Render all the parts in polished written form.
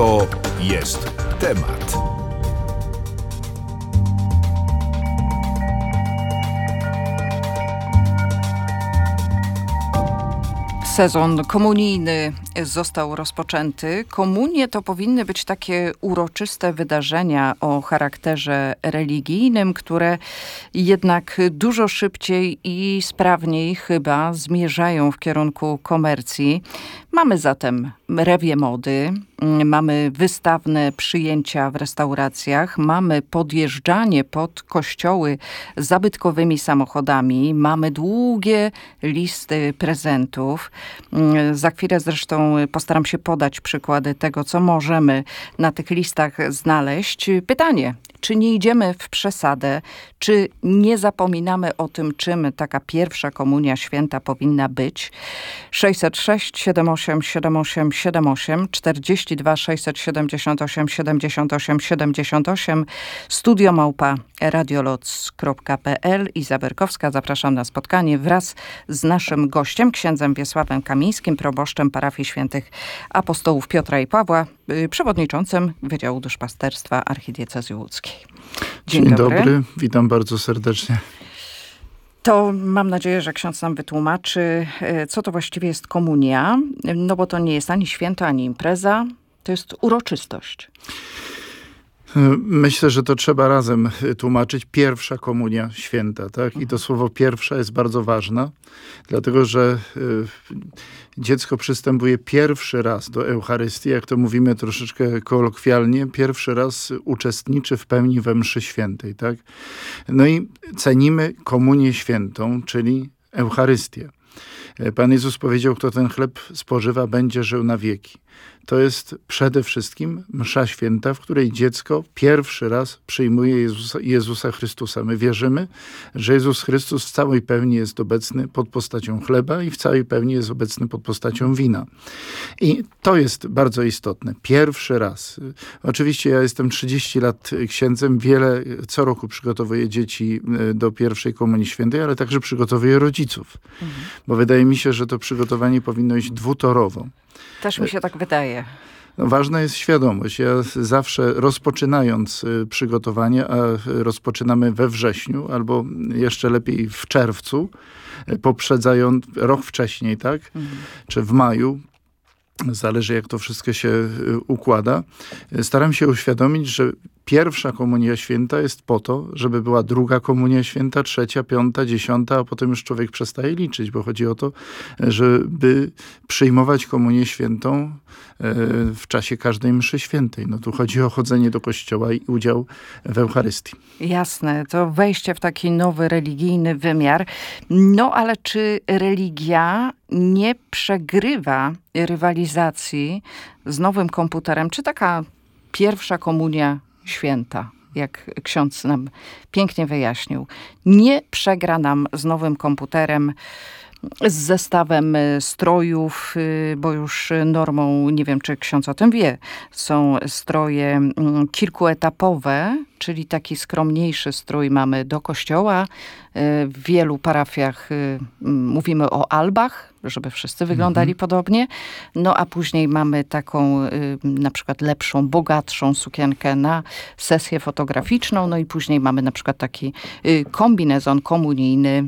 To jest temat. Sezon komunijny został rozpoczęty. Komunie to powinny być takie uroczyste wydarzenia o charakterze religijnym, które jednak dużo szybciej i sprawniej chyba zmierzają w kierunku komercji. Mamy zatem rewie mody, mamy wystawne przyjęcia w restauracjach, mamy podjeżdżanie pod kościoły zabytkowymi samochodami, mamy długie listy prezentów. Za chwilę zresztą postaram się podać przykłady tego, co możemy na tych listach znaleźć. Pytanie, czy nie idziemy w przesadę, czy nie zapominamy o tym, czym taka pierwsza komunia święta powinna być? 606 78 78 78 42 678 78 78 studio@radioloc.pl. Iza Berkowska, zapraszam na spotkanie wraz z naszym gościem, księdzem Wiesławem Kamińskim, proboszczem parafii świętych apostołów Piotra i Pawła, przewodniczącym Wydziału Duszpasterstwa Archidiecezji Łódzkiej. Dzień dobry, witam bardzo serdecznie. To mam nadzieję, że ksiądz nam wytłumaczy, co to właściwie jest komunia, no bo to nie jest ani święto, ani impreza, to jest uroczystość. Myślę, że to trzeba razem tłumaczyć. Pierwsza komunia święta, tak? I to słowo pierwsza jest bardzo ważne, dlatego że dziecko przystępuje pierwszy raz do Eucharystii, jak to mówimy troszeczkę kolokwialnie, pierwszy raz uczestniczy w pełni we mszy świętej, tak? No i cenimy komunię świętą, czyli Eucharystię. Pan Jezus powiedział, kto ten chleb spożywa, będzie żył na wieki. To jest przede wszystkim msza święta, w której dziecko pierwszy raz przyjmuje Jezusa Chrystusa. My wierzymy, że Jezus Chrystus w całej pełni jest obecny pod postacią chleba i w całej pełni jest obecny pod postacią wina. I to jest bardzo istotne. Pierwszy raz. Oczywiście ja jestem 30 lat księdzem, co roku przygotowuję dzieci do pierwszej komunii świętej, ale także przygotowuję rodziców. Bo wydaje mi się, że to przygotowanie powinno iść dwutorowo. Też mi się tak wydaje. No, ważna jest świadomość. Ja zawsze rozpoczynając przygotowanie, a rozpoczynamy we wrześniu, albo jeszcze lepiej w czerwcu, poprzedzając rok wcześniej, tak? Czy w maju, zależy jak to wszystko się układa. Staram się uświadomić, że pierwsza komunia święta jest po to, żeby była druga komunia święta, trzecia, piąta, dziesiąta, a potem już człowiek przestaje liczyć, bo chodzi o to, żeby przyjmować komunię świętą w czasie każdej mszy świętej. No tu chodzi o chodzenie do kościoła i udział w Eucharystii. Jasne, to wejście w taki nowy religijny wymiar. No ale czy religia nie przegrywa rywalizacji z nowym komputerem? Czy taka pierwsza komunia święta, jak ksiądz nam pięknie wyjaśnił, nie przegra nam z nowym komputerem, z zestawem strojów, bo już normą, nie wiem czy ksiądz o tym wie, są stroje kilkuetapowe, czyli taki skromniejszy strój mamy do kościoła. W wielu parafiach mówimy o albach, żeby wszyscy wyglądali podobnie. No a później mamy taką na przykład lepszą, bogatszą sukienkę na sesję fotograficzną. No i później mamy na przykład taki kombinezon komunijny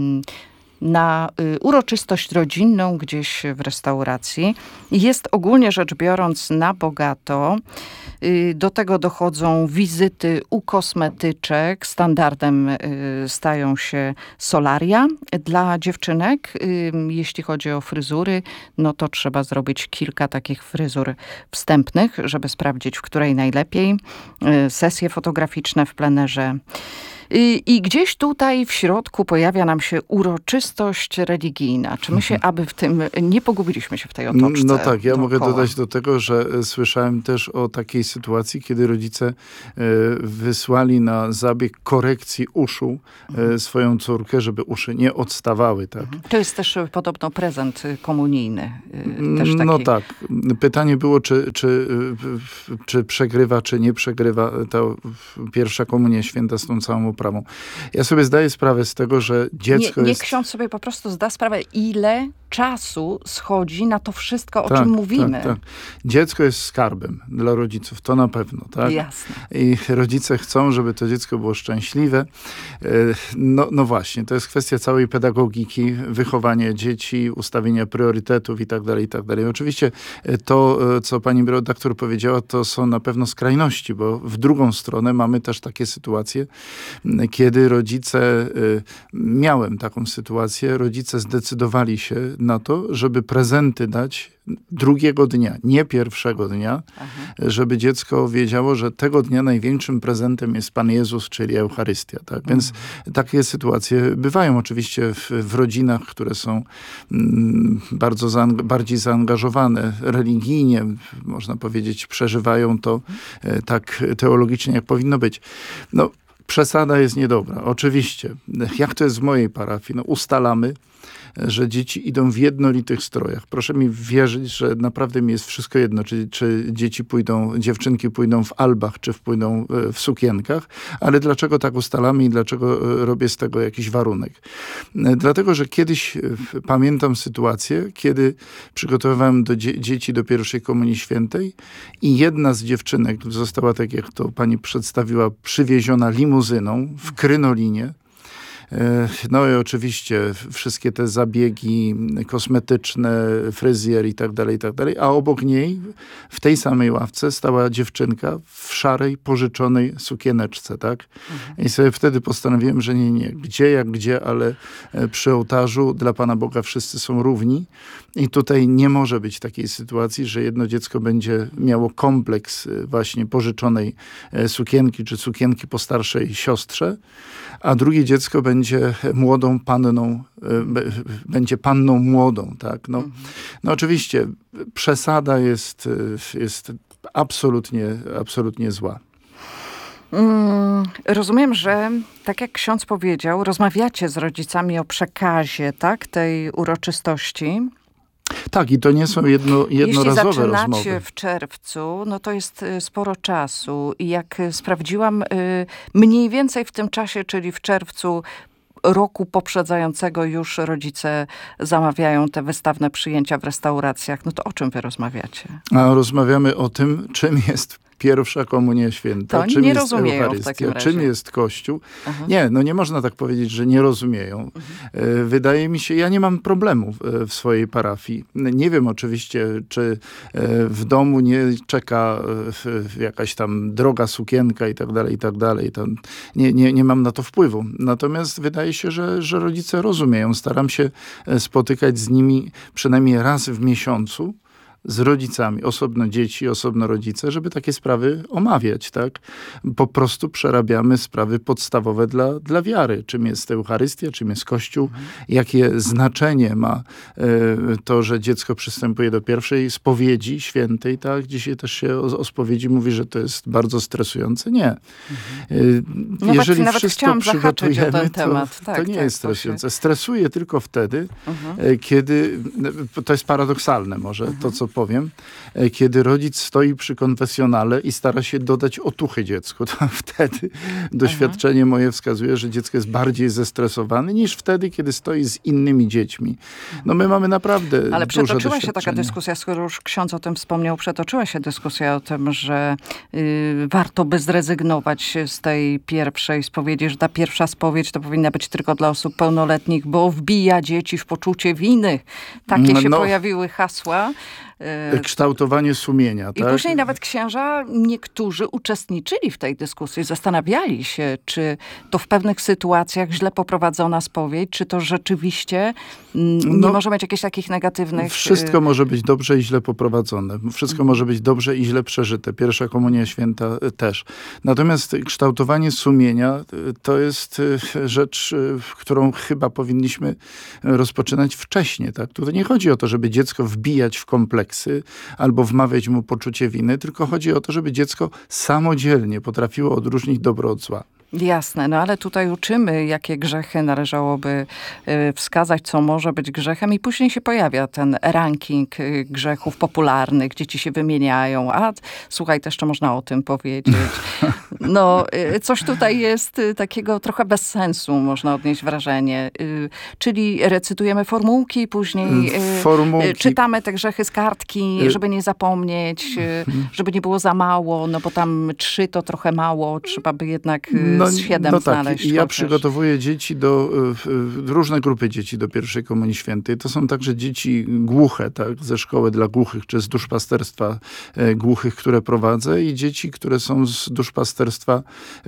na uroczystość rodzinną gdzieś w restauracji. Jest ogólnie rzecz biorąc na bogato. Do tego dochodzą wizyty u kosmetyczek. Standardem stają się solaria dla dziewczynek. Jeśli chodzi o fryzury, no to trzeba zrobić kilka takich fryzur wstępnych, żeby sprawdzić, w której najlepiej. Sesje fotograficzne w plenerze. I gdzieś tutaj w środku pojawia nam się uroczystość religijna. Czy my się aby w tym nie pogubiliśmy się w tej otoczce? No tak, ja mogę dookoła. dodać do tego, że słyszałem też o takiej sytuacji, kiedy rodzice wysłali na zabieg korekcji uszu swoją córkę, żeby uszy nie odstawały. Tak? To jest też podobno prezent komunijny. Też taki. No tak. Pytanie było, czy przegrywa, czy nie przegrywa ta pierwsza komunia święta z tą całą oprawą. Ja sobie zdaję sprawę z tego, że dziecko Niech jest... ksiądz sobie po prostu zda sprawę, ile czasu schodzi na to wszystko, o czym mówimy. Tak. Dziecko jest skarbem dla rodziców, to na pewno. Tak? Jasne. I rodzice chcą, żeby to dziecko było szczęśliwe. No właśnie, to jest kwestia całej pedagogiki, wychowania dzieci, ustawienia priorytetów i tak dalej, i tak dalej. Oczywiście to, co pani redaktor powiedziała, to są na pewno skrajności, bo w drugą stronę mamy też takie sytuacje, kiedy rodzice, miałem taką sytuację, rodzice zdecydowali się na to, żeby prezenty dać drugiego dnia, nie pierwszego dnia, żeby dziecko wiedziało, że tego dnia największym prezentem jest Pan Jezus, czyli Eucharystia. Tak? Więc takie sytuacje bywają oczywiście w rodzinach, które są bardziej zaangażowane religijnie, można powiedzieć, przeżywają to tak teologicznie, jak powinno być. No, przesada jest niedobra, oczywiście. Jak to jest w mojej parafii? No, ustalamy, że dzieci idą w jednolitych strojach. Proszę mi wierzyć, że naprawdę mi jest wszystko jedno, czy dziewczynki pójdą w albach, czy pójdą w sukienkach, ale dlaczego tak ustalamy i dlaczego robię z tego jakiś warunek? Dlatego, że kiedyś pamiętam sytuację, kiedy przygotowywałem dzieci do pierwszej Komunii Świętej i jedna z dziewczynek została, tak jak to pani przedstawiła, przywieziona limuzyną w krynolinie. No i oczywiście wszystkie te zabiegi kosmetyczne, fryzjer i tak dalej, a obok niej w tej samej ławce stała dziewczynka w szarej, pożyczonej sukieneczce, tak? I sobie wtedy postanowiłem, że nie, gdzie, ale przy ołtarzu dla Pana Boga wszyscy są równi i tutaj nie może być takiej sytuacji, że jedno dziecko będzie miało kompleks właśnie pożyczonej sukienki, czy sukienki po starszej siostrze, a drugie dziecko będzie młodą panną, będzie panną młodą, tak? No oczywiście przesada jest absolutnie zła. Rozumiem, że tak jak ksiądz powiedział, rozmawiacie z rodzicami o przekazie, tak, tej uroczystości. Tak, i to nie są jednorazowe rozmowy. Jeśli zaczynacie w czerwcu, no to jest sporo czasu. I jak sprawdziłam, mniej więcej w tym czasie, czyli w czerwcu roku poprzedzającego już rodzice zamawiają te wystawne przyjęcia w restauracjach. No to o czym wy rozmawiacie? A rozmawiamy o tym, czym jest pierwsza Komunia Święta, To czym nie jest rozumieją Eucharystia, w takim razie. czym jest Kościół. Nie można tak powiedzieć, że nie rozumieją. Wydaje mi się, ja nie mam problemu w swojej parafii. Nie wiem oczywiście, czy w domu nie czeka jakaś tam droga sukienka i tak dalej. To nie mam na to wpływu. Natomiast wydaje się, że rodzice rozumieją. Staram się spotykać z nimi przynajmniej raz w miesiącu, z rodzicami, osobno dzieci, osobno rodzice, żeby takie sprawy omawiać, tak? Po prostu przerabiamy sprawy podstawowe dla wiary. Czym jest Eucharystia, czym jest Kościół, jakie znaczenie ma to, że dziecko przystępuje do pierwszej spowiedzi świętej, tak? Dzisiaj też się o spowiedzi mówi, że to jest bardzo stresujący. Nie. Jeżeli nawet wszystko przygotujemy, o ten temat. To nie jest stresujące. Stresuje tylko wtedy, kiedy, to jest paradoksalne może, to co powiem, kiedy rodzic stoi przy konfesjonale i stara się dodać otuchy dziecku, to wtedy doświadczenie moje wskazuje, że dziecko jest bardziej zestresowane niż wtedy, kiedy stoi z innymi dziećmi. No my mamy naprawdę Ale duże przetoczyła się taka dyskusja, skoro już ksiądz o tym wspomniał, przetoczyła się dyskusja o tym, że warto by zrezygnować z tej pierwszej spowiedzi, że ta pierwsza spowiedź to powinna być tylko dla osób pełnoletnich, bo wbija dzieci w poczucie winy. Takie się pojawiły hasła. Kształtowanie sumienia. I później nawet księża, niektórzy uczestniczyli w tej dyskusji, zastanawiali się, czy to w pewnych sytuacjach źle poprowadzona spowiedź, czy to rzeczywiście nie może mieć jakichś takich negatywnych... Wszystko może być dobrze i źle poprowadzone. Wszystko może być dobrze i źle przeżyte. Pierwsza Komunia Święta też. Natomiast kształtowanie sumienia to jest rzecz, którą chyba powinniśmy rozpoczynać wcześniej. Tak? Tutaj nie chodzi o to, żeby dziecko wbijać w kompleksy albo wmawiać mu poczucie winy, tylko chodzi o to, żeby dziecko samodzielnie potrafiło odróżnić dobro od zła. Jasne, no ale tutaj uczymy, jakie grzechy należałoby wskazać, co może być grzechem i później się pojawia ten ranking grzechów popularnych, dzieci się wymieniają, a słuchaj, też jeszcze można o tym powiedzieć. No, coś tutaj jest takiego trochę bez sensu, można odnieść wrażenie. Czyli recytujemy formułki, później czytamy te grzechy z kartki, żeby nie zapomnieć, żeby nie było za mało, no bo tam 3 to trochę mało, trzeba by jednak z 7 znaleźć. Ja przygotowuję dzieci różne grupy dzieci do pierwszej Komunii Świętej. To są także dzieci głuche, tak, ze szkoły dla głuchych, czy z duszpasterstwa głuchych, które prowadzę, i dzieci, które są z duszpasterstwa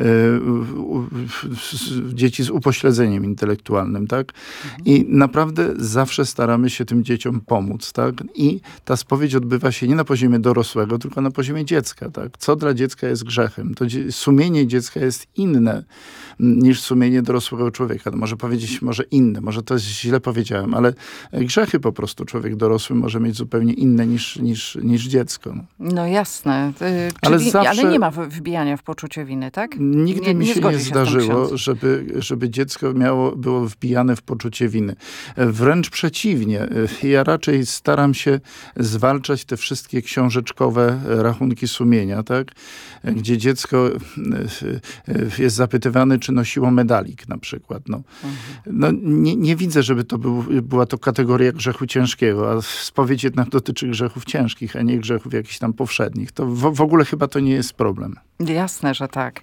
dzieci z upośledzeniem intelektualnym, tak? I naprawdę zawsze staramy się tym dzieciom pomóc, tak? I ta spowiedź odbywa się nie na poziomie dorosłego, tylko na poziomie dziecka, tak? Co dla dziecka jest grzechem? To sumienie dziecka jest inne niż sumienie dorosłego człowieka. No może powiedzieć, może inne, może to jest źle powiedziałem, ale grzechy po prostu człowiek dorosły może mieć zupełnie inne niż dziecko. No jasne. Ale nie ma wbijania w poczucie winy, tak? Nigdy mi się nie zdarzyło, żeby dziecko było wbijane w poczucie winy. Wręcz przeciwnie. Ja raczej staram się zwalczać te wszystkie książeczkowe rachunki sumienia, tak? Gdzie dziecko jest zapytywane, czy nosiło medalik na przykład. No, nie widzę, żeby była to kategoria grzechu ciężkiego, a spowiedź jednak dotyczy grzechów ciężkich, a nie grzechów jakichś tam powszednich. To w ogóle chyba to nie jest problem. Jasne, że tak.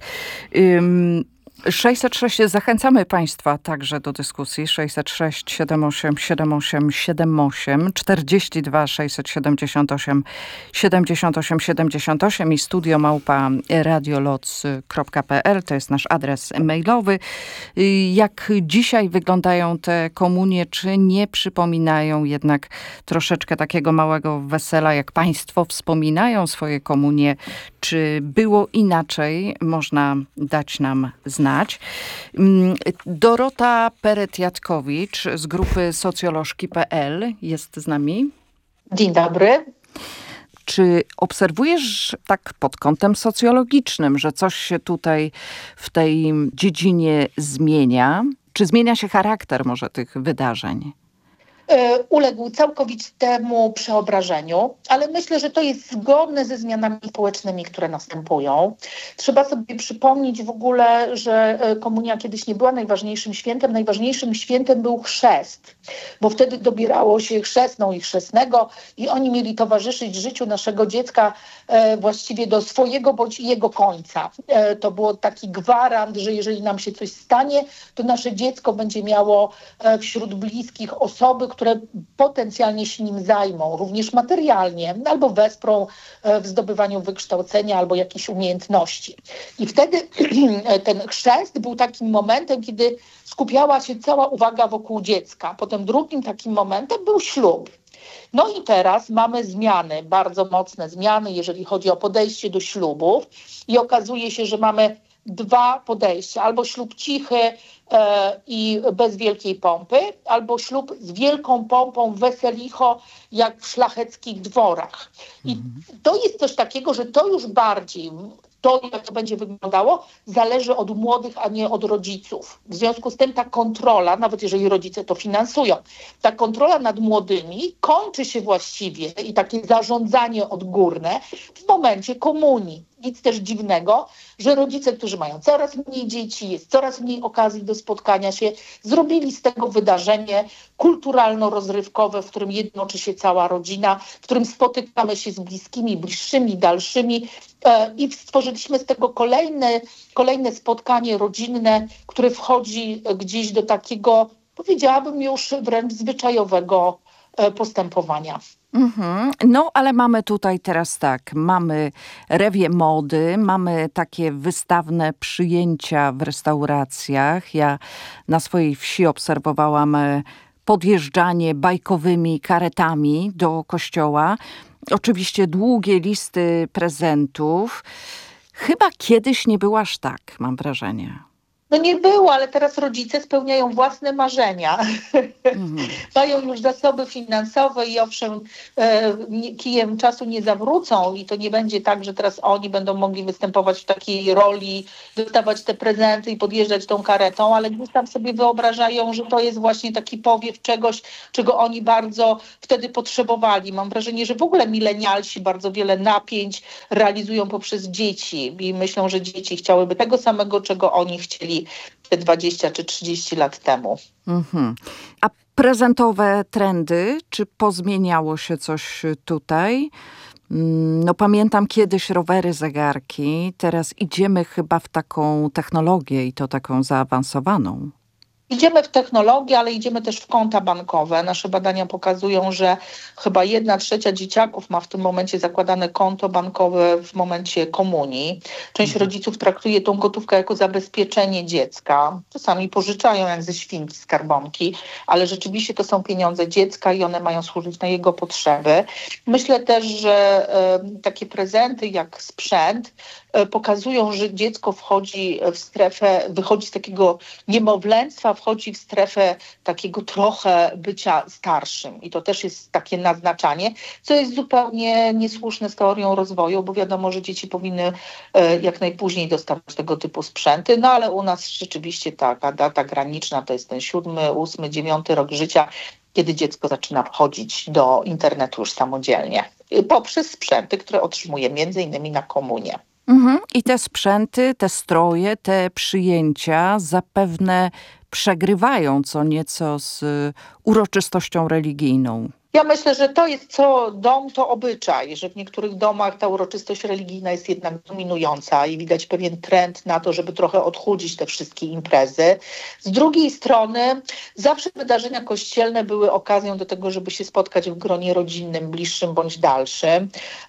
606, zachęcamy Państwa także do dyskusji. 606 78 78 78 42 678 78 78 i studio@radioloc.pl to jest nasz adres mailowy. Jak dzisiaj wyglądają te komunie? Czy nie przypominają jednak troszeczkę takiego małego wesela, jak Państwo wspominają swoje komunie? Czy było inaczej? Można dać nam znać. Dorota Peret-Jackowicz z grupy socjolożki.pl jest z nami. Dzień dobry. Czy obserwujesz tak pod kątem socjologicznym, że coś się tutaj w tej dziedzinie zmienia? Czy zmienia się charakter może tych wydarzeń? Uległ całkowitemu przeobrażeniu, ale myślę, że to jest zgodne ze zmianami społecznymi, które następują. Trzeba sobie przypomnieć w ogóle, że komunia kiedyś nie była najważniejszym świętem. Najważniejszym świętem był chrzest, bo wtedy dobierało się chrzestną i chrzestnego i oni mieli towarzyszyć życiu naszego dziecka właściwie do swojego bądź jego końca. To było taki gwarant, że jeżeli nam się coś stanie, to nasze dziecko będzie miało wśród bliskich osoby, które potencjalnie się nim zajmą, również materialnie, albo wesprą w zdobywaniu wykształcenia albo jakichś umiejętności. I wtedy ten chrzest był takim momentem, kiedy skupiała się cała uwaga wokół dziecka. Potem drugim takim momentem był ślub. No i teraz mamy zmiany, bardzo mocne zmiany, jeżeli chodzi o podejście do ślubów i okazuje się, że mamy 2 podejścia. Albo ślub cichy i bez wielkiej pompy, albo ślub z wielką pompą, weselicho, jak w szlacheckich dworach. I to jest coś takiego, że to już bardziej, to jak to będzie wyglądało, zależy od młodych, a nie od rodziców. W związku z tym ta kontrola, nawet jeżeli rodzice to finansują, ta kontrola nad młodymi kończy się właściwie i takie zarządzanie odgórne w momencie komunii. Nic też dziwnego, że rodzice, którzy mają coraz mniej dzieci, jest coraz mniej okazji do spotkania się, zrobili z tego wydarzenie kulturalno-rozrywkowe, w którym jednoczy się cała rodzina, w którym spotykamy się z bliskimi, bliższymi, dalszymi i stworzyliśmy z tego kolejne spotkanie rodzinne, które wchodzi gdzieś do takiego, powiedziałabym już wręcz zwyczajowego postępowania. No, ale mamy tutaj teraz tak, mamy rewie mody, mamy takie wystawne przyjęcia w restauracjach. Ja na swojej wsi obserwowałam podjeżdżanie bajkowymi karetami do kościoła. Oczywiście długie listy prezentów. Chyba kiedyś nie było aż tak, mam wrażenie. No nie było, ale teraz rodzice spełniają własne marzenia. Mają już zasoby finansowe i owszem, kijem czasu nie zawrócą i to nie będzie tak, że teraz oni będą mogli występować w takiej roli, dostawać te prezenty i podjeżdżać tą karetą, ale gdzieś tam sobie wyobrażają, że to jest właśnie taki powiew czegoś, czego oni bardzo wtedy potrzebowali. Mam wrażenie, że w ogóle milenialsi bardzo wiele napięć realizują poprzez dzieci i myślą, że dzieci chciałyby tego samego, czego oni chcieli te 20 czy 30 lat temu. A prezentowe trendy, czy pozmieniało się coś tutaj? No pamiętam kiedyś rowery, zegarki, teraz idziemy chyba w taką technologię i to taką zaawansowaną. Idziemy w technologię, ale idziemy też w konta bankowe. Nasze badania pokazują, że chyba 1/3 dzieciaków ma w tym momencie zakładane konto bankowe w momencie komunii. Część rodziców traktuje tą gotówkę jako zabezpieczenie dziecka. Czasami pożyczają jak ze świnki skarbonki, ale rzeczywiście to są pieniądze dziecka i one mają służyć na jego potrzeby. Myślę też, że takie prezenty jak sprzęt pokazują, że dziecko wychodzi z takiego niemowlęctwa, wchodzi w strefę takiego trochę bycia starszym. I to też jest takie naznaczanie, co jest zupełnie niesłuszne z teorią rozwoju, bo wiadomo, że dzieci powinny jak najpóźniej dostawać tego typu sprzęty, no ale u nas rzeczywiście taka data graniczna to jest ten 7., 8., 9. rok życia, kiedy dziecko zaczyna wchodzić do internetu już samodzielnie. Poprzez sprzęty, które otrzymuje między innymi na komunię. I te sprzęty, te stroje, te przyjęcia zapewne przegrywają co nieco z uroczystością religijną. Ja myślę, że to jest co dom, to obyczaj, że w niektórych domach ta uroczystość religijna jest jednak dominująca i widać pewien trend na to, żeby trochę odchudzić te wszystkie imprezy. Z drugiej strony zawsze wydarzenia kościelne były okazją do tego, żeby się spotkać w gronie rodzinnym, bliższym bądź dalszym.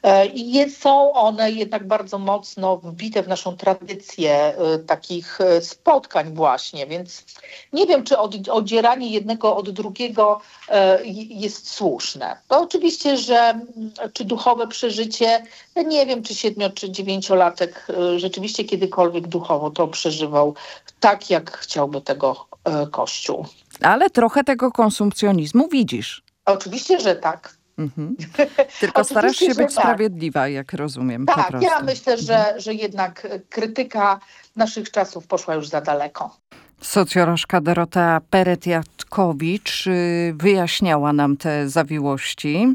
I są one jednak bardzo mocno wbite w naszą tradycję takich spotkań właśnie, więc nie wiem, czy odzieranie jednego od drugiego jest słuszne. To oczywiście, że czy duchowe przeżycie, ja nie wiem, czy 7- czy 9-latek rzeczywiście kiedykolwiek duchowo to przeżywał tak, jak chciałby tego Kościół. Ale trochę tego konsumpcjonizmu widzisz. Oczywiście, że tak. Tylko starasz się być sprawiedliwa, jak rozumiem. Tak, ja myślę, że jednak krytyka naszych czasów poszła już za daleko. Socjolożka Dorota Peretiatkowicz wyjaśniała nam te zawiłości.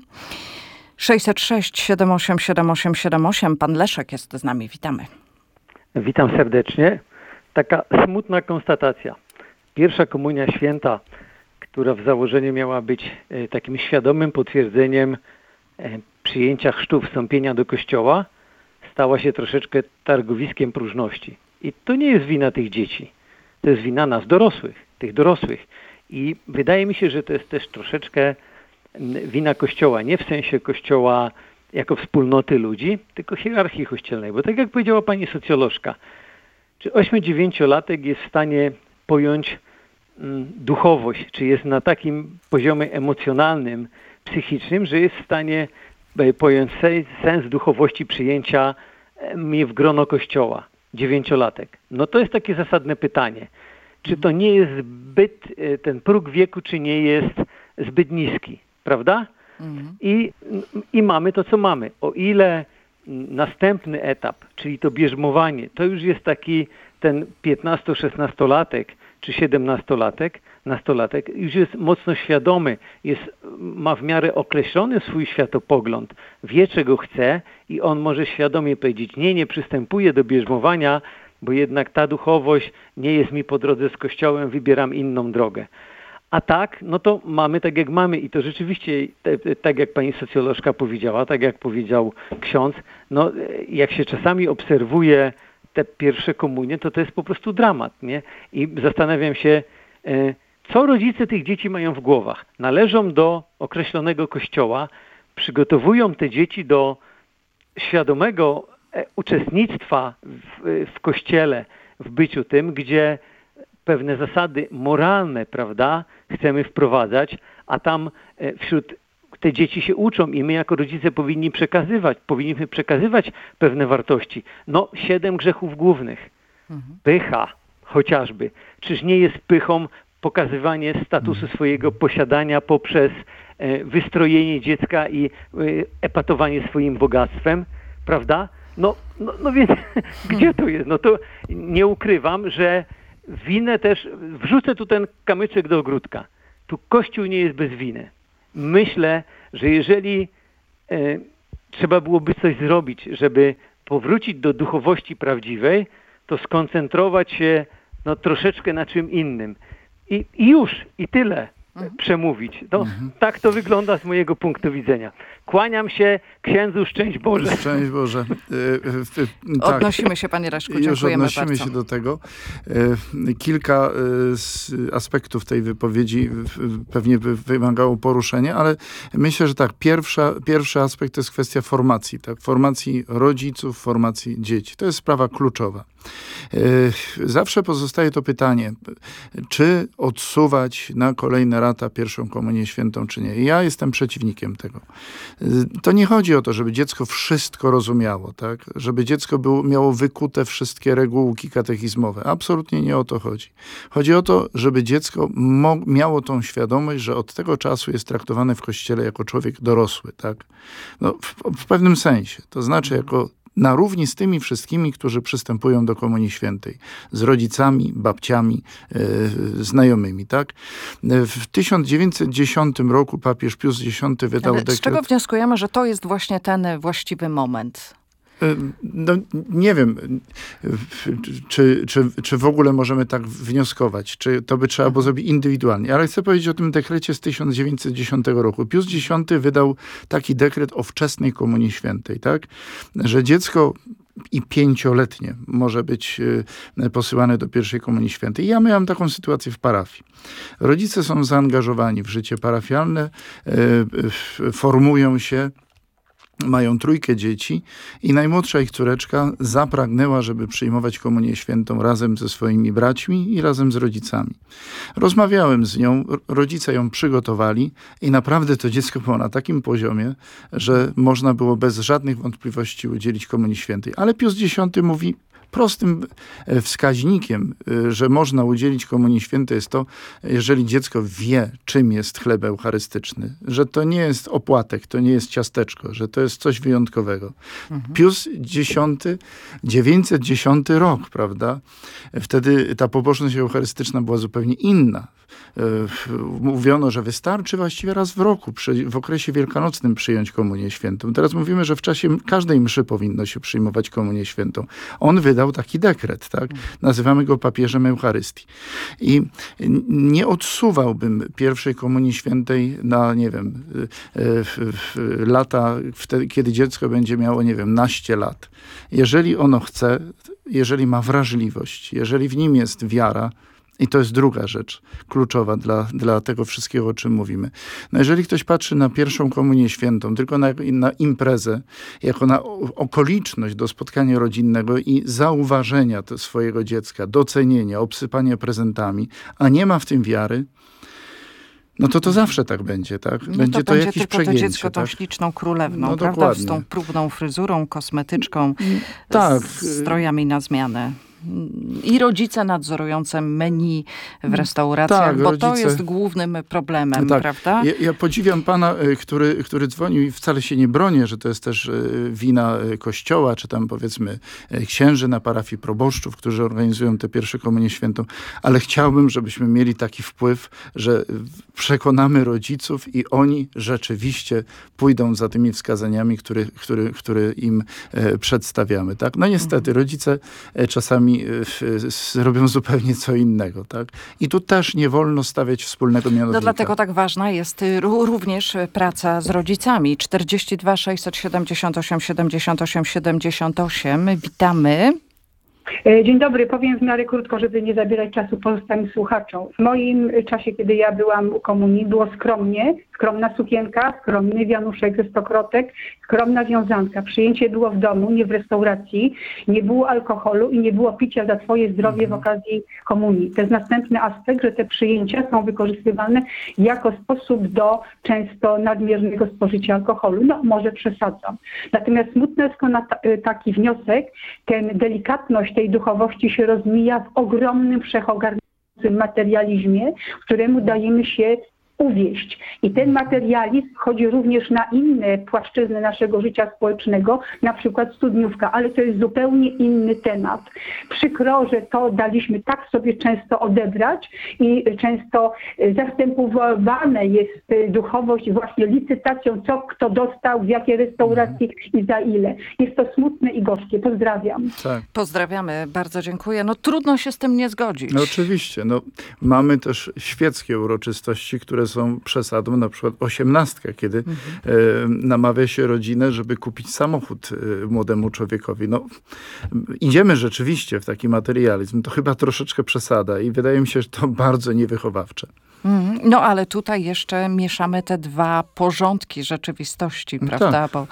606 78 78 78. Pan Leszek jest z nami. Witamy. Witam serdecznie. Taka smutna konstatacja. Pierwsza komunia święta, która w założeniu miała być takim świadomym potwierdzeniem przyjęcia chrztu, wstąpienia do kościoła, stała się troszeczkę targowiskiem próżności. I to nie jest wina tych dzieci. To jest wina nas, tych dorosłych. I wydaje mi się, że to jest też troszeczkę wina Kościoła. Nie w sensie Kościoła jako wspólnoty ludzi, tylko hierarchii kościelnej. Bo tak jak powiedziała pani socjolożka, czy 8-9-latek jest w stanie pojąć duchowość, czy jest na takim poziomie emocjonalnym, psychicznym, że jest w stanie pojąć sens duchowości przyjęcia mnie w grono Kościoła. 9-latek. No to jest takie zasadne pytanie. Czy to nie jest ten próg wieku, czy nie jest zbyt niski, prawda? I mamy to, co mamy. O ile następny etap, czyli to bierzmowanie, to już jest taki ten 15-16-latek, czy 17-nastolatek, już jest mocno świadomy, ma w miarę określony swój światopogląd, wie czego chce i on może świadomie powiedzieć, nie przystępuję do bierzmowania, bo jednak ta duchowość nie jest mi po drodze z Kościołem, wybieram inną drogę. A tak, no to mamy tak jak mamy i to rzeczywiście, tak jak pani socjolożka powiedziała, tak jak powiedział ksiądz, no jak się czasami obserwuje te pierwsze komunie, to jest po prostu dramat, nie? I zastanawiam się, co rodzice tych dzieci mają w głowach. Należą do określonego kościoła, przygotowują te dzieci do świadomego uczestnictwa w kościele, w byciu tym, gdzie pewne zasady moralne, prawda, chcemy wprowadzać, a tam wśród te dzieci się uczą i my jako rodzice powinniśmy przekazywać pewne wartości. 7 grzechów głównych. Pycha, chociażby. Czyż nie jest pychą pokazywanie statusu swojego posiadania poprzez wystrojenie dziecka i epatowanie swoim bogactwem, prawda? No więc gdzie to jest? No to nie ukrywam, że winę też, wrzucę tu ten kamyczek do ogródka. Tu Kościół nie jest bez winy. Myślę, że jeżeli trzeba byłoby coś zrobić, żeby powrócić do duchowości prawdziwej, to skoncentrować się troszeczkę na czym innym. I już, i tyle przemówić. Tak to wygląda z mojego punktu widzenia. Kłaniam się księdzu, szczęść Boże. Szczęść Boże. Tak. Odnosimy się, panie Leszku, dziękujemy bardzo. Odnosimy się do tego. Kilka aspektów tej wypowiedzi pewnie wymagało poruszenia, ale myślę, że tak, pierwszy aspekt to jest kwestia formacji, tak? Formacji rodziców, formacji dzieci. To jest sprawa kluczowa. Zawsze pozostaje to pytanie, czy odsuwać na kolejne lata pierwszą komunię świętą, czy nie. Ja jestem przeciwnikiem tego. To nie chodzi o to, żeby dziecko wszystko rozumiało, tak? Żeby dziecko miało wykute wszystkie regułki katechizmowe. Absolutnie nie o to chodzi. Chodzi o to, żeby dziecko miało tą świadomość, że od tego czasu jest traktowane w Kościele jako człowiek dorosły, tak? W pewnym sensie. To znaczy jako na równi z tymi wszystkimi, którzy przystępują do Komunii Świętej. Z rodzicami, babciami, znajomymi, tak? W 1910 roku papież Pius X wydał dekret. Z czego wnioskujemy, że to jest właśnie ten właściwy moment? Nie wiem, czy w ogóle możemy tak wnioskować, czy to by trzeba było zrobić indywidualnie, ale chcę powiedzieć o tym dekrecie z 1910 roku. Pius X wydał taki dekret o wczesnej Komunii Świętej, tak? Że dziecko i 5-letnie może być posyłane do pierwszej Komunii Świętej. Ja miałem taką sytuację w parafii. Rodzice są zaangażowani w życie parafialne, formują się, mają 3 dzieci i najmłodsza ich córeczka zapragnęła, żeby przyjmować Komunię Świętą razem ze swoimi braćmi i razem z rodzicami. Rozmawiałem z nią, rodzice ją przygotowali i naprawdę to dziecko było na takim poziomie, że można było bez żadnych wątpliwości udzielić Komunii Świętej. Ale Pius X mówi, prostym wskaźnikiem, że można udzielić Komunii Świętej jest to, jeżeli dziecko wie, czym jest chleb eucharystyczny, że to nie jest opłatek, to nie jest ciasteczko, że to jest coś wyjątkowego. Pius X, 910 rok, prawda? Wtedy ta pobożność eucharystyczna była zupełnie inna. Mówiono, że wystarczy właściwie raz w roku, w okresie wielkanocnym przyjąć Komunię Świętą. Teraz mówimy, że w czasie każdej mszy powinno się przyjmować Komunię Świętą. On wydał taki dekret, tak? Nazywamy go papieżem Eucharystii. I nie odsuwałbym pierwszej Komunii Świętej na, nie wiem, lata, wtedy, kiedy dziecko będzie miało, nie wiem, naście lat. Jeżeli ono chce, jeżeli ma wrażliwość, jeżeli w nim jest wiara, i to jest druga rzecz kluczowa dla tego wszystkiego, o czym mówimy. No jeżeli ktoś patrzy na pierwszą Komunię Świętą, tylko na imprezę, jako na okoliczność do spotkania rodzinnego i zauważenia swojego dziecka, docenienia, obsypania prezentami, a nie ma w tym wiary, no to zawsze tak będzie, tak? Będzie to jakieś tylko przegięcie. To dziecko tą śliczną królewną, no, prawda? dokładnie. Z tą próbną fryzurą, kosmetyczką, tak. z strojami na zmianę. I rodzice nadzorujące menu w restauracjach, tak, bo rodzice, to jest głównym problemem, tak. prawda? Ja podziwiam pana, który dzwonił i wcale się nie bronię, że to jest też wina Kościoła, czy tam powiedzmy księży na parafii, proboszczów, którzy organizują tę pierwszą Komunię Świętą, ale chciałbym, żebyśmy mieli taki wpływ, że przekonamy rodziców i oni rzeczywiście pójdą za tymi wskazaniami, które im przedstawiamy. Tak? No niestety, rodzice czasami robią zupełnie co innego. Tak? I tu też nie wolno stawiać wspólnego mianownika. No dlatego tak ważna jest również praca z rodzicami. 42 678 78 78. Witamy. Dzień dobry, powiem w miarę krótko, żeby nie zabierać czasu pozostałym słuchaczom. W moim czasie, kiedy ja byłam u komunii, było skromnie, Skromna sukienka, skromny wianuszek ze stokrotek, skromna wiązanka. Przyjęcie było w domu, nie w restauracji, nie było alkoholu i nie było picia za twoje zdrowie w okazji komunii. To jest następny aspekt, że te przyjęcia są wykorzystywane jako sposób do często nadmiernego spożycia alkoholu. No może przesadzam. Natomiast smutne jest taki wniosek, ten delikatność tej duchowości się rozmija w ogromnym, wszechogarniającym materializmie, któremu dajemy się uwieść. I ten materializm wchodzi również na inne płaszczyzny naszego życia społecznego, na przykład studniówka, ale to jest zupełnie inny temat. Przykro, że to daliśmy tak sobie często odebrać i często zastępowane jest duchowość właśnie licytacją, co kto dostał, w jakiej restauracji i za ile. Jest to smutne i gorzkie. Pozdrawiam. Tak. Pozdrawiamy, bardzo dziękuję. No trudno się z tym nie zgodzić. No oczywiście. No, mamy też świeckie uroczystości, które są przesadą, na przykład 18, kiedy namawia się rodzinę, żeby kupić samochód młodemu człowiekowi. No, idziemy rzeczywiście w taki materializm. To chyba troszeczkę przesada i wydaje mi się, że to bardzo niewychowawcze. No ale tutaj jeszcze mieszamy te dwa porządki rzeczywistości, prawda? Tak. Bo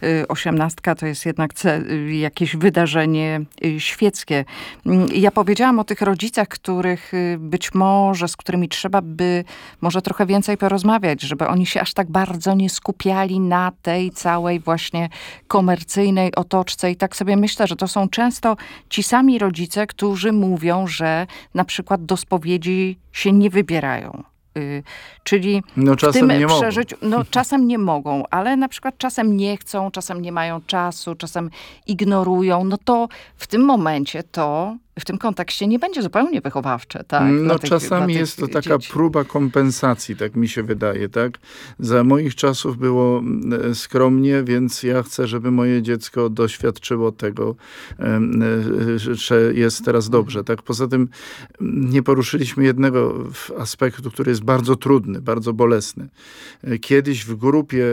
18 to jest jednak jakieś wydarzenie świeckie. Ja powiedziałam o tych rodzicach, których być może, z którymi trzeba by może trochę więcej porozmawiać, żeby oni się aż tak bardzo nie skupiali na tej całej właśnie komercyjnej otoczce. I tak sobie myślę, że to są często ci sami rodzice, którzy mówią, że na przykład do spowiedzi się nie wybierają. Czyli no, czasem w tym nie przeżyciu, no czasem nie mogą, ale na przykład czasem nie chcą, czasem nie mają czasu, czasem ignorują, no to w tym momencie to w tym kontekście nie będzie zupełnie wychowawcze, tak? No czasami jest to taka próba kompensacji, tak mi się wydaje, tak? Za moich czasów było skromnie, więc ja chcę, żeby moje dziecko doświadczyło tego, że jest teraz dobrze, tak? Poza tym nie poruszyliśmy jednego aspektu, który jest bardzo trudny, bardzo bolesny. Kiedyś w grupie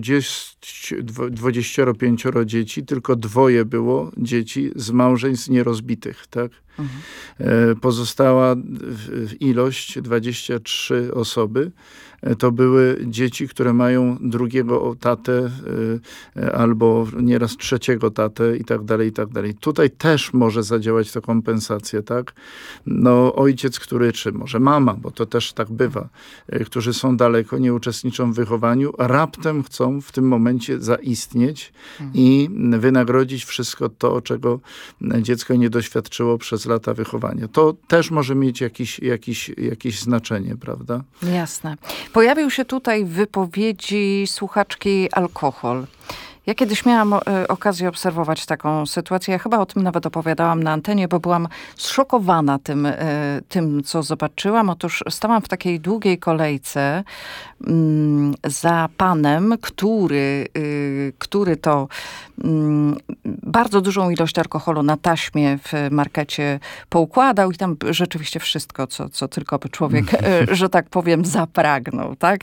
25 dzieci, tylko 2 było dzieci z małżeństw nierozbitych, tak? Pozostała ilość, 23 osoby, to były dzieci, które mają drugiego tatę albo nieraz trzeciego tatę i tak dalej, i tak dalej. Tutaj też może zadziałać ta kompensacja, tak? No ojciec, czy może mama, bo to też tak bywa, którzy są daleko, nie uczestniczą w wychowaniu, raptem chcą w tym momencie zaistnieć i wynagrodzić wszystko to, czego dziecko nie doświadczyło przez lata wychowania. To też może mieć jakieś znaczenie, prawda? Jasne. Pojawił się tutaj w wypowiedzi słuchaczki alkohol. Ja kiedyś miałam okazję obserwować taką sytuację. Ja chyba o tym nawet opowiadałam na antenie, bo byłam zszokowana tym, co zobaczyłam. Otóż stałam w takiej długiej kolejce za panem, który to bardzo dużą ilość alkoholu na taśmie w markecie poukładał i tam rzeczywiście wszystko, co tylko by człowiek, że tak powiem, zapragnął, tak?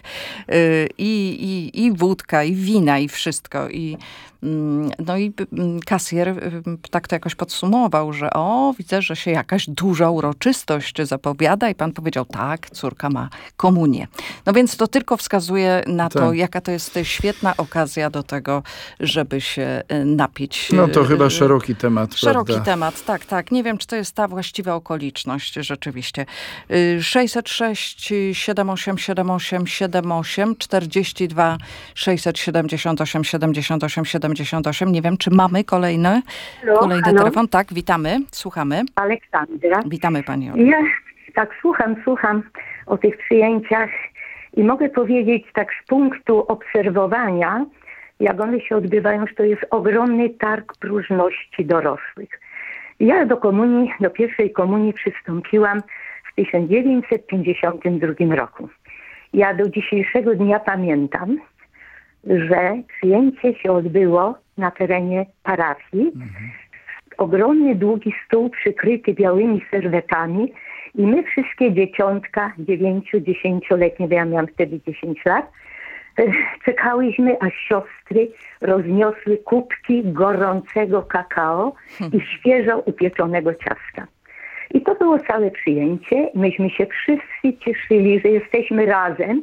I wódka, i wina, i wszystko. No i kasjer tak to jakoś podsumował, że widzę, że się jakaś duża uroczystość zapowiada i pan powiedział, tak, córka ma komunię. No więc to tylko wskazuje na to, jaka to jest świetna okazja do tego, żeby się napić. No to chyba szeroki temat, szeroki prawda? temat, tak. Nie wiem, czy to jest ta właściwa okoliczność rzeczywiście. 606 78 78 78 42 678 78 78. Nie wiem, czy mamy kolejny Halo? telefon. Tak, witamy, słuchamy. Aleksandra. Witamy Pani. Ja tak słucham o tych przyjęciach i mogę powiedzieć tak z punktu obserwowania, jak one się odbywają, że to jest ogromny targ próżności dorosłych. Ja do pierwszej komunii przystąpiłam w 1952 roku. Ja do dzisiejszego dnia pamiętam, że przyjęcie się odbyło na terenie parafii. Ogromny, długi stół przykryty białymi serwetami i my wszystkie dzieciątka, 9-10-letnie, bo ja miałam wtedy 10 lat, czekałyśmy, aż siostry rozniosły kubki gorącego kakao i świeżo upieczonego ciasta. I to było całe przyjęcie. Myśmy się wszyscy cieszyli, że jesteśmy razem,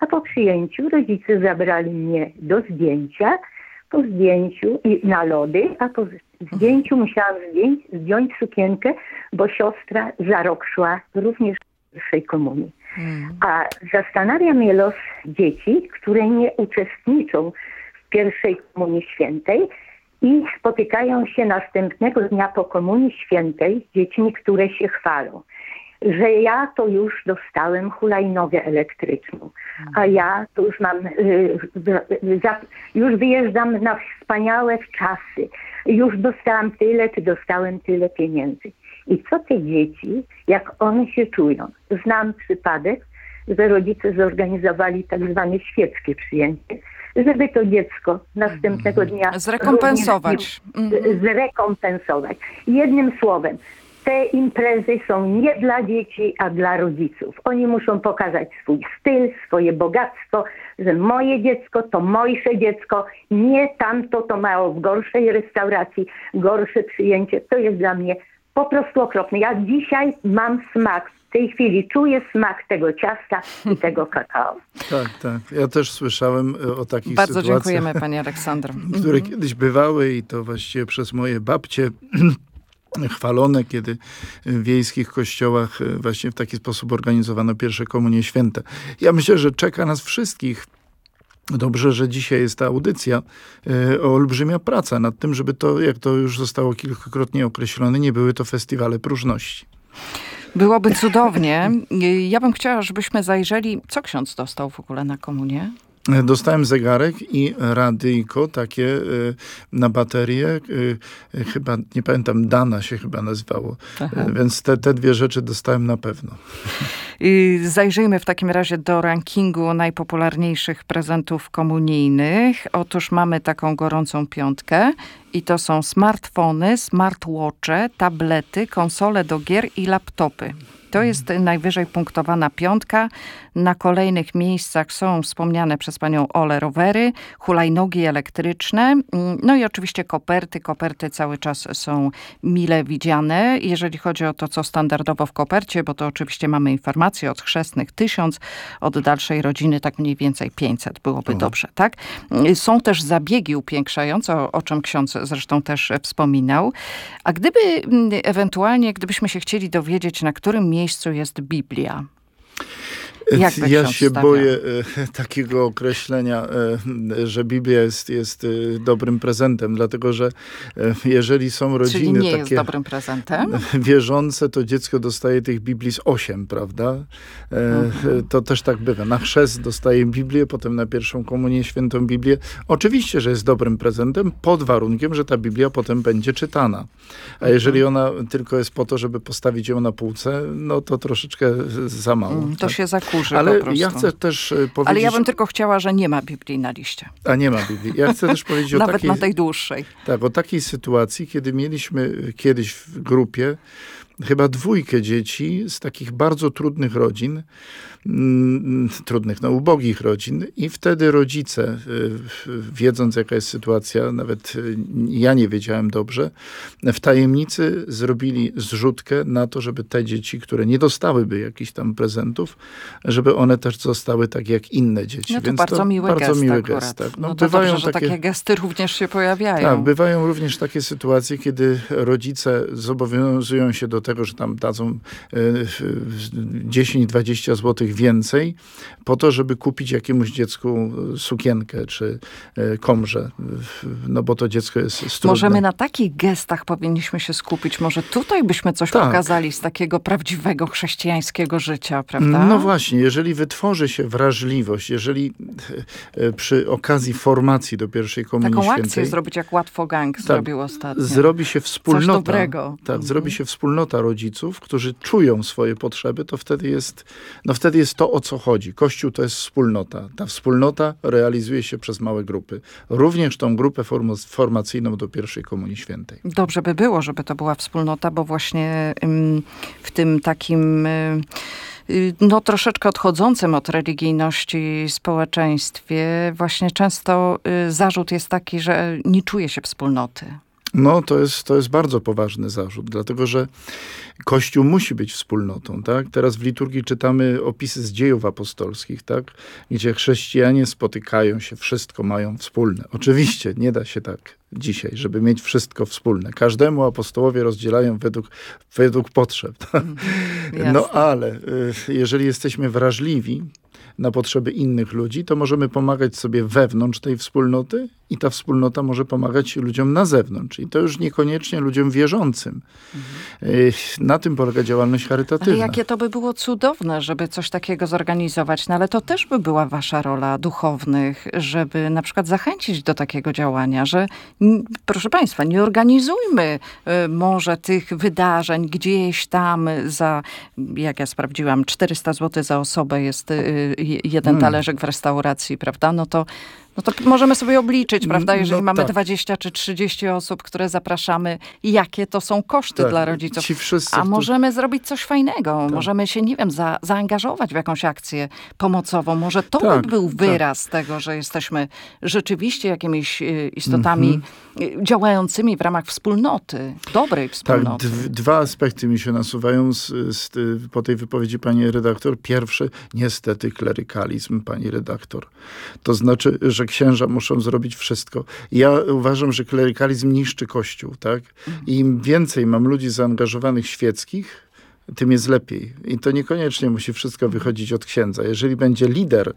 A po przyjęciu rodzice zabrali mnie do zdjęcia, po zdjęciu i na lody, a po zdjęciu musiałam zdjąć sukienkę, bo siostra za rok szła również do pierwszej komunii. A zastanawia mnie los dzieci, które nie uczestniczą w pierwszej komunii świętej i spotykają się następnego dnia po komunii świętej z dziećmi, które się chwalą, że ja to już dostałem hulajnogę elektryczną, a ja to już mam, już wyjeżdżam na wspaniałe czasy, już dostałam tyle, czy dostałem tyle pieniędzy. I co te dzieci, jak one się czują? Znam przypadek, że rodzice zorganizowali tak zwane świeckie przyjęcie, żeby to dziecko następnego dnia zrekompensować. Zrekompensować. Jednym słowem, te imprezy są nie dla dzieci, a dla rodziców. Oni muszą pokazać swój styl, swoje bogactwo, że moje dziecko to mojsze dziecko, nie tamto to mało w gorszej restauracji, gorsze przyjęcie. To jest dla mnie po prostu okropne. Ja dzisiaj mam smak, w tej chwili czuję smak tego ciasta i tego kakao. Tak. Ja też słyszałem o takich Bardzo sytuacjach. dziękujemy, pani Aleksandro. Które kiedyś bywały i to właściwie przez moje babcie chwalone, kiedy w wiejskich kościołach właśnie w taki sposób organizowano pierwsze komunie święte. Ja myślę, że czeka nas wszystkich. Dobrze, że dzisiaj jest ta audycja, olbrzymia praca nad tym, żeby to, jak to już zostało kilkakrotnie określone, nie były to festiwale próżności. Byłoby cudownie. Ja bym chciała, żebyśmy zajrzeli, co ksiądz dostał w ogóle na komunię. Dostałem zegarek i radyjko takie na baterię. Chyba, nie pamiętam, Dana się chyba nazywało. Więc te dwie rzeczy dostałem na pewno. Zajrzyjmy w takim razie do rankingu najpopularniejszych prezentów komunijnych. Otóż mamy taką gorącą piątkę i to są smartfony, smartwatche, tablety, konsole do gier i laptopy. To jest najwyżej punktowana piątka. Na kolejnych miejscach są wspomniane przez panią Olę rowery, hulajnogi elektryczne, no i oczywiście koperty. Koperty cały czas są mile widziane. Jeżeli chodzi o to, co standardowo w kopercie, bo to oczywiście mamy informacje od chrzestnych 1000, od dalszej rodziny tak mniej więcej 500 byłoby dobrze, tak? Są też zabiegi upiększające, o czym ksiądz zresztą też wspominał. A gdybyśmy się chcieli dowiedzieć, na którym miejscu jest Biblia? Ja się boję takiego określenia, że Biblia jest dobrym prezentem, dlatego że jeżeli są rodziny czyli nie takie jest dobrym prezentem? Wierzące, to dziecko dostaje tych Biblii z 8, prawda? To też tak bywa. Na chrzest dostaje Biblię, potem na pierwszą komunię świętą Biblię. Oczywiście, że jest dobrym prezentem, pod warunkiem, że ta Biblia potem będzie czytana. A jeżeli ona tylko jest po to, żeby postawić ją na półce, no to troszeczkę za mało. To się zakurzy. Ale ja chcę też powiedzieć... Ale ja bym tylko chciała, że nie ma Biblii na liście. A nie ma Biblii. Ja chcę też powiedzieć nawet na tej dłuższej. Tak, o takiej sytuacji, kiedy mieliśmy kiedyś w grupie chyba 2 dzieci z takich bardzo trudnych rodzin, ubogich rodzin, i wtedy rodzice, wiedząc jaka jest sytuacja, nawet ja nie wiedziałem dobrze, w tajemnicy zrobili zrzutkę na to, żeby te dzieci, które nie dostałyby jakichś tam prezentów, żeby one też zostały tak jak inne dzieci. No to więc bardzo miły gest. Tak. No to dobrze, że takie gesty również się pojawiają. Tak, bywają również takie sytuacje, kiedy rodzice zobowiązują się do tego, że tam dadzą 10-20 zł więcej po to, żeby kupić jakiemuś dziecku sukienkę czy komrze, no bo to dziecko jest trudne. Możemy na takich gestach powinniśmy się skupić. Może tutaj byśmy coś pokazali z takiego prawdziwego chrześcijańskiego życia, prawda? No właśnie, jeżeli wytworzy się wrażliwość, jeżeli przy okazji formacji do pierwszej komunii taką świętej... akcję zrobić, jak Łatwo Gang zrobił ostatnio. Zrobi się wspólnota. Coś dobrego. Tak, zrobi się wspólnota rodziców, którzy czują swoje potrzeby, to wtedy jest to, o co chodzi. Kościół to jest wspólnota. Ta wspólnota realizuje się przez małe grupy. Również tą grupę formacyjną do pierwszej komunii świętej. Dobrze by było, żeby to była wspólnota, bo właśnie w tym takim troszeczkę odchodzącym od religijności społeczeństwie właśnie często zarzut jest taki, że nie czuje się wspólnoty. No, to jest bardzo poważny zarzut, dlatego że Kościół musi być wspólnotą, tak? Teraz w liturgii czytamy opisy z dziejów apostolskich, tak? Gdzie chrześcijanie spotykają się, wszystko mają wspólne. Oczywiście nie da się tak dzisiaj, żeby mieć wszystko wspólne. Każdemu apostołowie rozdzielają według potrzeb. Tak? No ale jeżeli jesteśmy wrażliwi na potrzeby innych ludzi, to możemy pomagać sobie wewnątrz tej wspólnoty i ta wspólnota może pomagać ludziom na zewnątrz. I to już niekoniecznie ludziom wierzącym. Na tym polega działalność charytatywna. Ale jakie to by było cudowne, żeby coś takiego zorganizować. No ale to też by była wasza rola duchownych, żeby na przykład zachęcić do takiego działania, że proszę państwa, nie organizujmy może tych wydarzeń gdzieś tam za, jak ja sprawdziłam, 400 zł za osobę jest jeden talerzyk w restauracji, prawda? No to możemy sobie obliczyć, prawda? Jeżeli mamy 20 czy 30 osób, które zapraszamy, jakie to są koszty dla rodziców. A możemy zrobić coś fajnego. Możemy się, nie wiem, zaangażować w jakąś akcję pomocową. Może to by był wyraz tego, że jesteśmy rzeczywiście jakimiś istotami działającymi w ramach wspólnoty, dobrej wspólnoty. Tak, dwa aspekty mi się nasuwają po tej wypowiedzi pani redaktor. Pierwszy, niestety klerykalizm, pani redaktor. To znaczy, że księża muszą zrobić wszystko. Ja uważam, że klerykalizm niszczy Kościół, tak? I im więcej mam ludzi zaangażowanych świeckich, tym jest lepiej. I to niekoniecznie musi wszystko wychodzić od księdza. Jeżeli będzie lider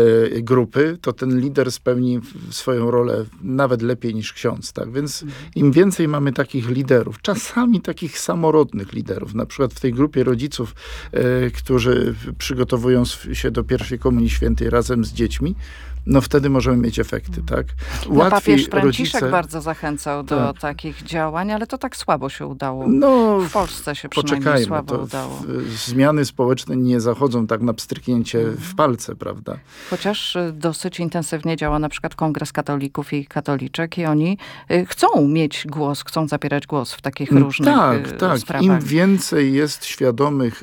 grupy, to ten lider spełni swoją rolę nawet lepiej niż ksiądz. Tak? Więc im więcej mamy takich liderów, czasami takich samorodnych liderów, na przykład w tej grupie rodziców, którzy przygotowują się do pierwszej Komunii Świętej razem z dziećmi, no wtedy możemy mieć efekty, tak? Papież Franciszek bardzo zachęcał do takich działań, ale to tak słabo się udało. W Polsce się przynajmniej słabo udało. Zmiany społeczne nie zachodzą tak na pstryknięcie w palce, prawda? Chociaż dosyć intensywnie działa na przykład Kongres Katolików i Katoliczek i oni chcą mieć głos, chcą zabierać głos w takich różnych sprawach. Im więcej jest świadomych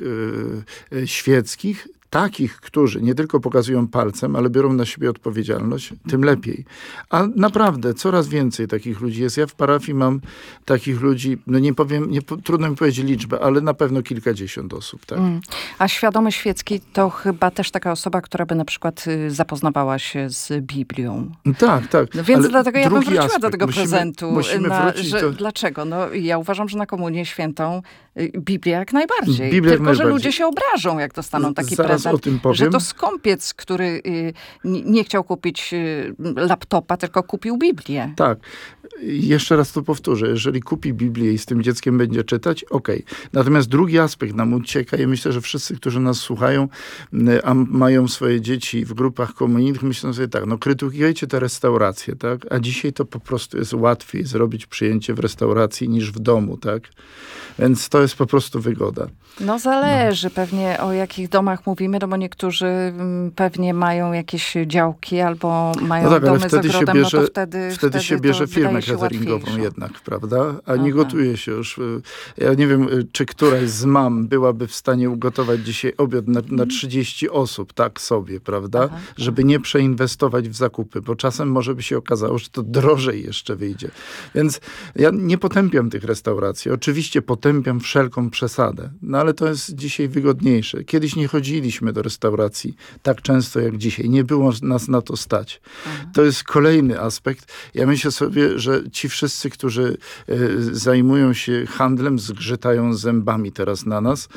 świeckich, takich, którzy nie tylko pokazują palcem, ale biorą na siebie odpowiedzialność, tym lepiej. A naprawdę coraz więcej takich ludzi jest. Ja w parafii mam takich ludzi, no nie powiem, trudno mi powiedzieć liczbę, ale na pewno kilkadziesiąt osób. Tak? A świadomy świecki to chyba też taka osoba, która by na przykład zapoznawała się z Biblią. Tak. No więc dlatego ja bym wróciła do tego prezentu. Musimy wrócić Dlaczego? No, ja uważam, że na Komunię Świętą Biblia jak najbardziej. Tylko, że ludzie się obrażą, jak dostaną taki prezent. O tym powiem. Że to skąpiec, który nie chciał kupić laptopa, tylko kupił Biblię. Tak. Jeszcze raz to powtórzę. Jeżeli kupi Biblię i z tym dzieckiem będzie czytać, okej. Natomiast drugi aspekt nam ucieka i myślę, że wszyscy, którzy nas słuchają, a mają swoje dzieci w grupach komunijnych, myślą sobie tak, no krytykujecie te restauracje, tak? A dzisiaj to po prostu jest łatwiej zrobić przyjęcie w restauracji niż w domu, tak? Więc to jest po prostu wygoda. No zależy pewnie o jakich domach mówimy, no bo niektórzy pewnie mają jakieś działki albo mają domy z ogrodem, no to wtedy się bierze firmę cateringową jednak, prawda? A nie gotuje się już. Ja nie wiem, czy któraś z mam byłaby w stanie ugotować dzisiaj obiad na 30 osób, tak sobie, prawda? Żeby nie przeinwestować w zakupy, bo czasem może by się okazało, że to drożej jeszcze wyjdzie. Więc ja nie potępiam tych restauracji. Oczywiście potępiam wszelką przesadę. No ale to jest dzisiaj wygodniejsze. Kiedyś nie chodziliśmy do restauracji tak często jak dzisiaj. Nie było nas na to stać. To jest kolejny aspekt. Ja myślę sobie, że ci wszyscy, którzy zajmują się handlem, zgrzytają zębami teraz na nas,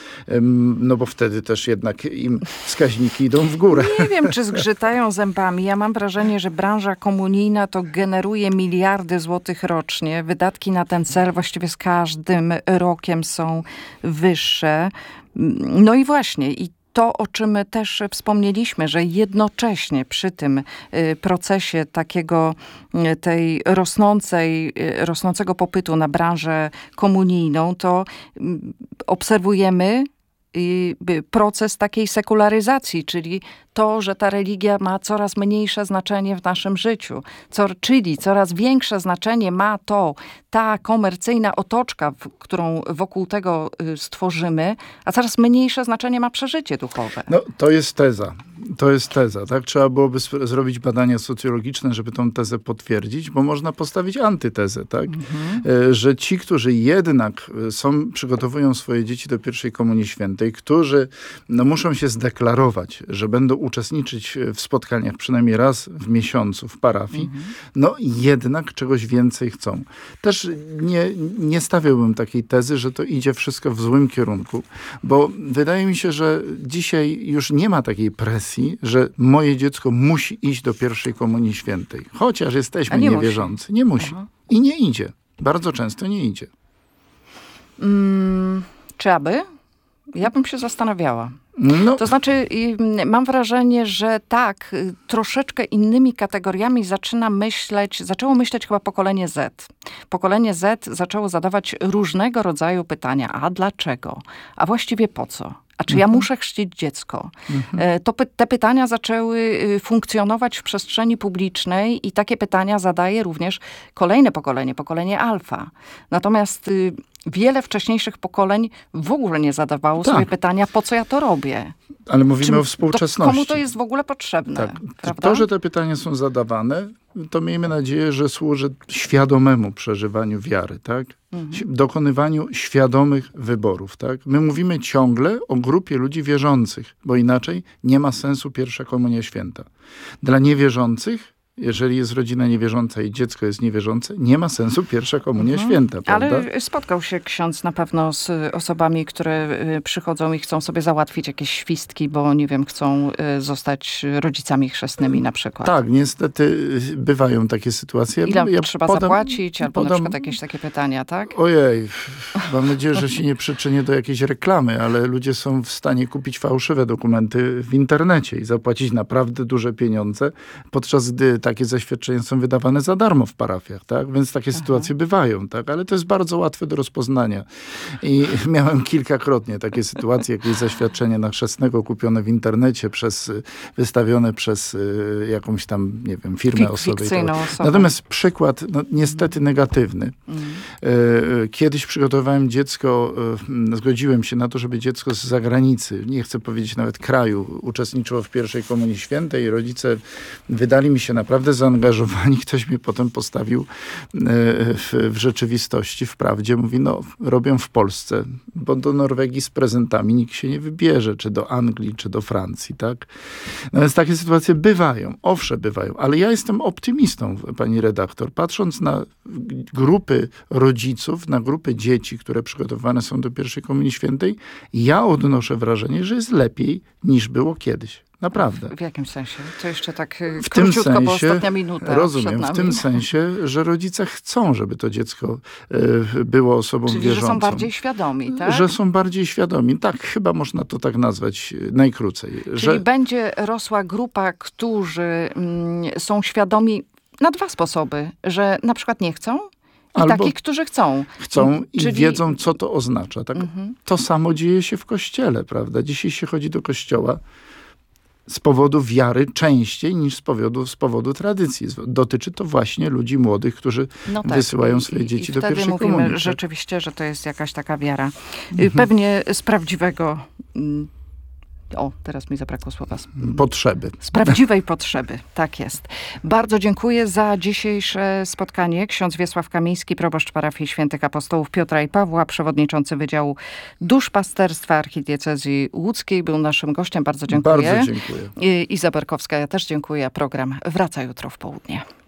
no bo wtedy też jednak im wskaźniki idą w górę. Nie wiem, czy zgrzytają zębami. Ja mam wrażenie, że branża komunijna to generuje miliardy złotych rocznie. Wydatki na ten cel właściwie z każdym rokiem są wyższe. No i właśnie, i to, o czym też wspomnieliśmy, że jednocześnie przy tym procesie tej rosnącego popytu na branżę komunijną, to obserwujemy proces takiej sekularyzacji, czyli to, że ta religia ma coraz mniejsze znaczenie w naszym życiu. Czyli coraz większe znaczenie ma ta komercyjna otoczka, którą wokół tego stworzymy, a coraz mniejsze znaczenie ma przeżycie duchowe. No, to jest teza. To jest teza, tak? Trzeba byłoby zrobić badania socjologiczne, żeby tą tezę potwierdzić, bo można postawić antytezę, tak? Że ci, którzy jednak przygotowują swoje dzieci do pierwszej Komunii Świętej, którzy muszą się zdeklarować, że będą uczestniczyć w spotkaniach przynajmniej raz w miesiącu w parafii, jednak czegoś więcej chcą. Też nie stawiałbym takiej tezy, że to idzie wszystko w złym kierunku, bo wydaje mi się, że dzisiaj już nie ma takiej presji, że moje dziecko musi iść do pierwszej Komunii Świętej. Chociaż jesteśmy niewierzący. Nie musi. I nie idzie. Bardzo często nie idzie. Czy aby? Ja bym się zastanawiała. To znaczy, mam wrażenie, że tak, troszeczkę innymi kategoriami zaczęło myśleć chyba pokolenie Z. Pokolenie Z zaczęło zadawać różnego rodzaju pytania. A dlaczego? A właściwie po co? A czy ja muszę chrzcić dziecko? Te pytania zaczęły funkcjonować w przestrzeni publicznej i takie pytania zadaje również kolejne pokolenie alfa. Natomiast wiele wcześniejszych pokoleń w ogóle nie zadawało sobie pytania, po co ja to robię? Ale mówimy o współczesności. Komu to jest w ogóle potrzebne? Tak. Prawda? To, że te pytania są zadawane, to miejmy nadzieję, że służy świadomemu przeżywaniu wiary, tak? Dokonywaniu świadomych wyborów, tak? My mówimy ciągle o grupie ludzi wierzących, bo inaczej nie ma sensu pierwsza Komunia Święta. Dla niewierzących, jeżeli jest rodzina niewierząca i dziecko jest niewierzące, nie ma sensu pierwsza Komunia Święta, prawda? Ale spotkał się ksiądz na pewno z osobami, które przychodzą i chcą sobie załatwić jakieś świstki, bo nie wiem, chcą zostać rodzicami chrzestnymi na przykład. Tak, niestety bywają takie sytuacje. Ile trzeba zapłacić? Albo na przykład jakieś takie pytania, tak? Ojej, mam nadzieję, że się nie przyczynię do jakiejś reklamy, ale ludzie są w stanie kupić fałszywe dokumenty w internecie i zapłacić naprawdę duże pieniądze, podczas gdy takie zaświadczenia są wydawane za darmo w parafiach, tak? Więc takie sytuacje bywają, tak? Ale to jest bardzo łatwe do rozpoznania. I miałem kilkakrotnie takie sytuacje, jakieś zaświadczenie na chrzestnego kupione w internecie, wystawione przez jakąś tam, nie wiem, firmę osobę. Natomiast przykład, niestety negatywny. Kiedyś przygotowałem dziecko, zgodziłem się na to, żeby dziecko z zagranicy, nie chcę powiedzieć nawet kraju, uczestniczyło w pierwszej Komunii Świętej i rodzice wydali mi się naprawdę zaangażowani. Ktoś mnie potem postawił w rzeczywistości, w prawdzie. Mówi, robią w Polsce, bo do Norwegii z prezentami nikt się nie wybierze, czy do Anglii, czy do Francji, tak? No więc takie sytuacje bywają, owszem bywają, ale ja jestem optymistą, pani redaktor. Patrząc na grupy rodziców, na grupy dzieci, które przygotowane są do pierwszej Komunii Świętej, ja odnoszę wrażenie, że jest lepiej niż było kiedyś. Naprawdę. W jakim sensie? To jeszcze tak króciutko, bo ostatnia minuta. Rozumiem, w tym sensie, że rodzice chcą, żeby to dziecko było osobą wierzącą. Że są bardziej świadomi, tak? Że są bardziej świadomi. Tak, chyba można to tak nazwać najkrócej. Czyli będzie rosła grupa, którzy są świadomi na dwa sposoby. Że na przykład nie chcą, i takich, którzy chcą. Chcą i wiedzą, co to oznacza. Tak? To samo dzieje się w kościele, prawda? Dzisiaj się chodzi do kościoła z powodu wiary częściej niż z powodu tradycji. Dotyczy to właśnie ludzi młodych, którzy wysyłają swoje dzieci do pierwszej komunii. Wtedy mówimy rzeczywiście, że to jest jakaś taka wiara. Pewnie z prawdziwego... teraz mi zabrakło słowa. Potrzeby. Z prawdziwej potrzeby, tak jest. Bardzo dziękuję za dzisiejsze spotkanie. Ksiądz Wiesław Kamiński, proboszcz parafii Świętych Apostołów Piotra i Pawła, przewodniczący Wydziału Duszpasterstwa Archidiecezji Łódzkiej, był naszym gościem. Bardzo dziękuję. Bardzo dziękuję. Iza Berkowska, ja też dziękuję. Program wraca jutro w południe.